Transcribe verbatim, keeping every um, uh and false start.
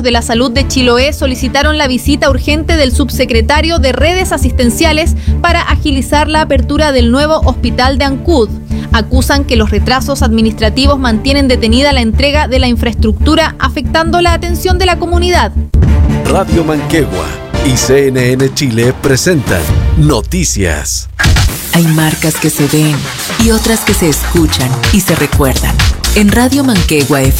Gremios de la Salud de Chiloé solicitaron la visita urgente del subsecretario de Redes Asistenciales para agilizar la apertura del nuevo hospital de Ancud. Acusan que los retrasos administrativos mantienen detenida la entrega de la infraestructura, afectando la atención de la comunidad. Radio Manquehua y C N N Chile presentan Noticias. Hay marcas que se ven y otras que se escuchan y se recuerdan. En Radio Manquehua F